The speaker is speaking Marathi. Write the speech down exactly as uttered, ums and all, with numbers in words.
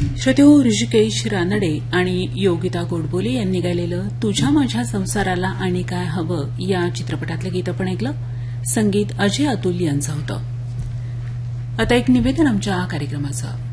श्रोते हो, ऋषिकेश रानडे आणि योगिता गोडबोले यांनी गायलेलं तुझ्या माझ्या संसाराला आणि काय हवं या चित्रपटातलं गीत आपण ऐकलं. संगीत अजय अतुल यांचं होतं. आता एक निवेदन आमच्या कार्यक्रमाचं.